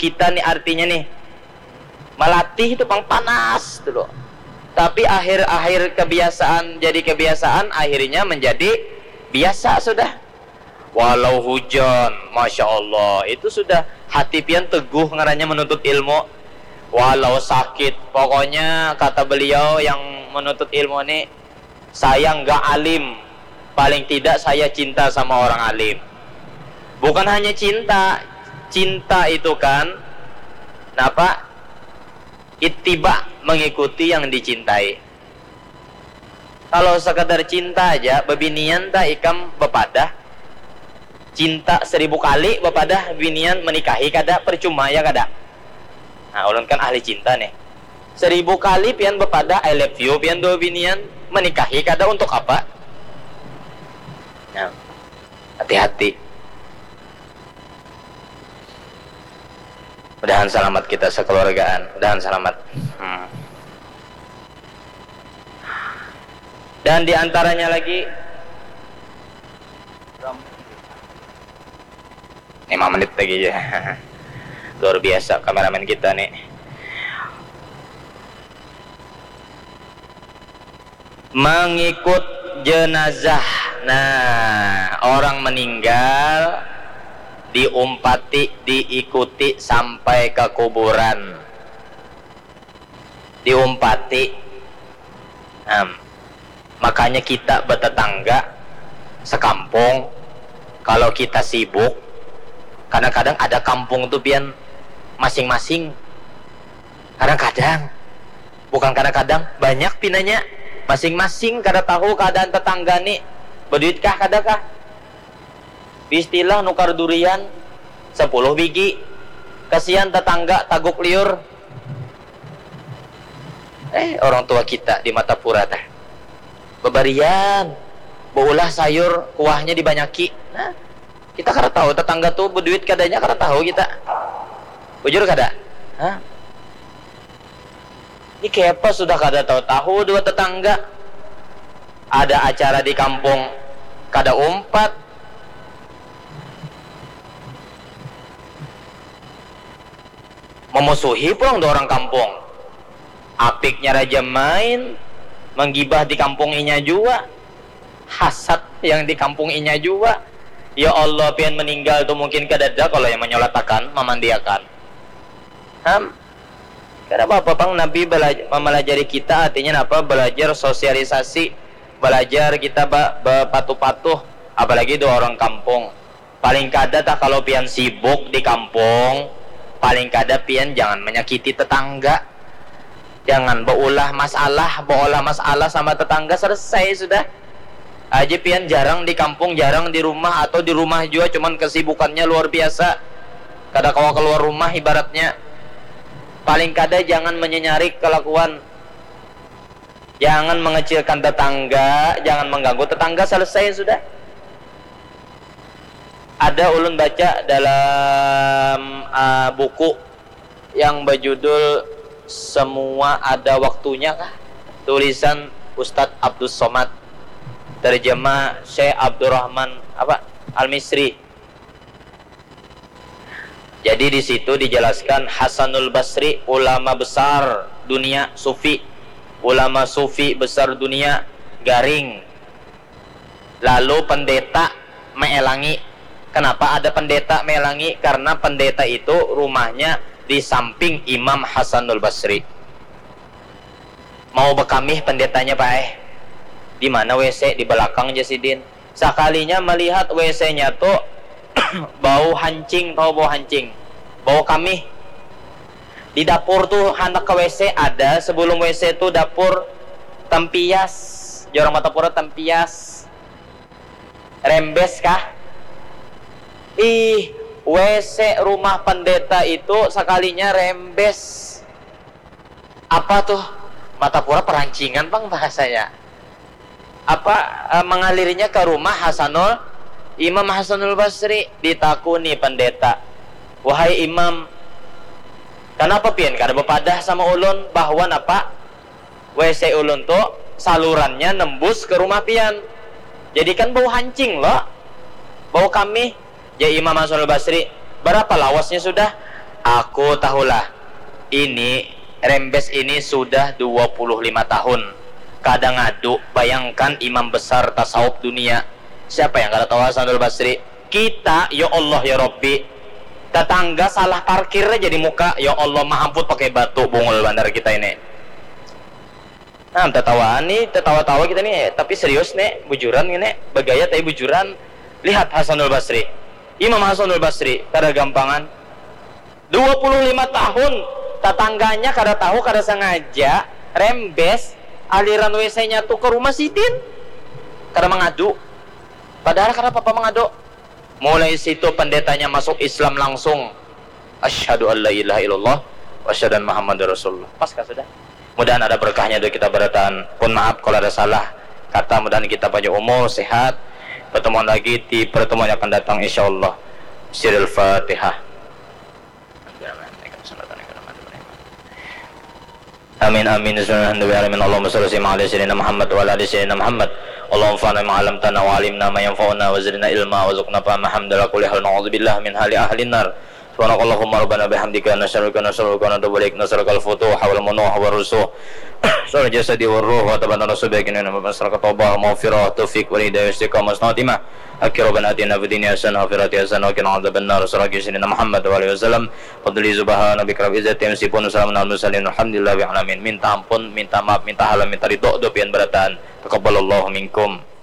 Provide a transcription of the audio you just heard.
kita nih artinya nih melatih itu pang panas dulu. Tapi akhir kebiasaan jadi kebiasaan, akhirnya menjadi biasa sudah. Walau hujan, masya Allah, itu sudah hati pian teguh ngarannya menuntut ilmu. Walau sakit, pokoknya kata beliau yang menuntut ilmu ini, saya nggak alim, paling tidak saya cinta sama orang alim. Bukan hanya cinta, cinta itu kan, kenapa? Ittiba, mengikuti yang dicintai. Kalau sekadar cinta aja, bebinian tak ikam bepadah, cinta 1000 kali bepadah binian menikahi kada percuma ya kada. Nah, ulun kan ahli cinta nih. 1000 kali pian bepadah I love you pian dua binian menikahi kada untuk apa? Nah, hati-hati. Mudahan selamat kita sekeluargaan, mudahan selamat. Dan diantaranya lagi 5 menit lagi ya. Luar biasa kameramen kita nih. Mengikut jenazah. Nah, orang meninggal diumpati, diikuti sampai ke kuburan. Diumpati. Makanya kita bertetangga sekampung, kalau kita sibuk, kadang-kadang ada kampung tuh pian masing-masing. Kadang-kadang, bukan kadang-kadang, banyak pinanya masing-masing kada tahu keadaan tetangga nih. Berduitkah kadakah? Istilah nukar durian 10 biji. Kasihan tetangga taguk liur. Orang tua kita di Matapura teh bebarian, beulah sayur kuahnya dibanyaki. Nah, kita kada tahu tetangga tuh berduit kadanya kada tahu kita. Bujur kada? Hah? Ini kepa sudah kada tahu dua tetangga. Ada acara di kampung kada umpat. Memusuhi pulang dua orang kampung. Apiknya raja main, menggibah di kampung inya juga, hasad yang di kampung inya juga. Ya Allah, pian meninggal tuh mungkin kadada kalau yang menyolatakan, memandiakan. Karena apa pang Nabi memelajari kita, artinya apa? Belajar sosialisasi, belajar kita berpatuh-patuh, apalagi dua orang kampung. Paling kada tak kalau pian sibuk di kampung, paling kada pian jangan menyakiti tetangga. Jangan baulah masalah sama tetangga, selesai sudah. Aja pian jarang di kampung, jarang di rumah, atau di rumah juga cuman kesibukannya luar biasa. Kada kawa keluar rumah ibaratnya. Paling kada jangan menyenyari kelakuan. Jangan mengecilkan tetangga, jangan mengganggu tetangga, selesai sudah. Ada ulun baca dalam buku yang berjudul Semua Ada Waktunya kah? Tulisan Ustadz Abdul Somad, terjemah Syekh Abdurrahman Al-Misri. Jadi di situ dijelaskan Hasanul Basri, ulama besar dunia sufi, ulama sufi besar dunia, garing. Lalu pendeta meelangi. Kenapa ada pendeta meelangi? Karena pendeta itu rumahnya di samping Imam Hasanul Basri. Mau bekamih pendetanya Pak di mana WC? Di belakang Jasidin. Sekalinya melihat WC-nya tuh bau hancing, tahu bau hancing, bau kamih. Di dapur tuh hendak ke WC ada, sebelum WC tuh dapur tempias, jorang Matapura tempias. Rembes kah? WC rumah pendeta itu sekalinya rembes. Apa tuh? Matapura perancingan bang bahasanya. Mengalirnya ke rumah Imam Hasanul Basri. Ditakuni pendeta, wahai imam, kenapa pian kada bepadah sama ulun bahwa WC ulun tuh salurannya nembus ke rumah pian, jadi kan bau hancing loh, bau kami. Ya Imam Hasanul Basri, berapa lawasnya sudah? Aku tahulah ini Rembes ini sudah 25 tahun kadang ngadu. Bayangkan imam besar tasawuf dunia. Siapa yang kada tahu Hasanul Basri? Kita, ya Allah ya Rabbi, tetangga salah parkir aja di muka, ya Allah mahamput pakai batu bungul bandar kita ini. Nah, tertawaan nih, tertawa-tawa kita nih, tapi serius nih, bujuran ini, bagaya tapi bujuran. Lihat Hasanul Basri, Imam Hasanul Basri, kada gampangan. 25 tahun, tetangganya kada tahu, kada sengaja, rembes, aliran WC-nya tuh ke rumah Sidin, kada mengadu. Padahal kada apa-apa mengadu. Mulai situ pendetanya masuk Islam langsung. Asyhadu an la ilaha illallah wa asyhadu anna Muhammadar Rasulullah. Paskah sudah? Mudahan ada berkahnya dari kita berataan. Pun maaf kalau ada salah kata. Mudahan kita panjang umur, sehat. Pertemuan lagi di pertemuan yang akan datang insyaallah. Sirul Fatihah. Amin amin. Allahumma shalli ala sayyidina Muhammad wa ala ali sayyidina Muhammad. Allahumma fa'alna ma 'allamtana wa 'allimna ma yanfa'una wa zidna ilma wa zuqna fa hamdalillah kulli hal na'udzubillah min hali ahli nar. Subhanakallahumma rabbana bihamdika nasyhaduka wa natubu ilaik nasrukal futuh wal munuh wa rusuh. Sura jasadi wa ruh wa tabanna subhanahu wa ta'ala tawbah maghfirah taufiq wa hidayah istiqamah khatimah. Akhirana atina fid dunya hasanah wa fil akhirati hasanah wa qina adzabannar. Sallallahu alaihi Muhammad wa alihi wasallam. Fadli subhana bika rabbil izzati yasifun salamun alal mursalin alhamdulillahi alamin. Minta ampun, minta maaf, minta halam, minta ridho do pian berataan. Taqabbalallahu minkum.